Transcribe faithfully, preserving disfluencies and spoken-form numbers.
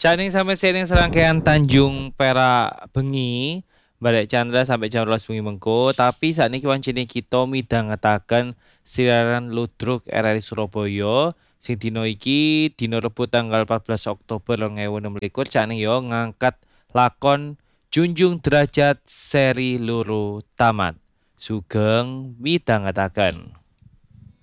Cak sampai sering serangkaian Tanjung Perak bengi balik Chandra sampai jam rolas bengi mengko tapi saat ini wancine kita midhangetaken siaran ludruk R R I Surabaya sing dino iki dino Rebo tanggal empat belas Oktober dua ribu enam belas cak yo ngangkat lakon Junjung Derajat seri loro tamat sugeng midhangetaken.